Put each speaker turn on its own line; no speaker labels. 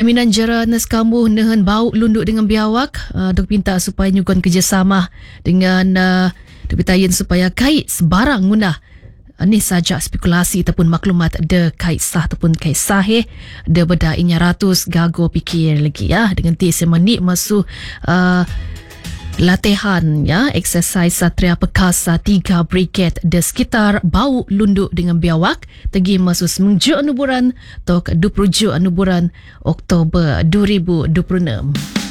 Pimpinan Jara Nas Kambuh nehen bau lunduk dengan biawak. Dok minta supaya nyugun kerjasama dengan Depitayen supaya kait sebarang guna ni saja spekulasi ataupun maklumat de kait sah ataupun kait sahih de beda inya ratus gago pikir lagi ya dengan ti semani masuk latihan ya exercise Satria Perkasa 3 Brigade de sekitar bau lunduk dengan biawak tegi masuk semengju anuburan tok 20 anuburan Oktober 2026.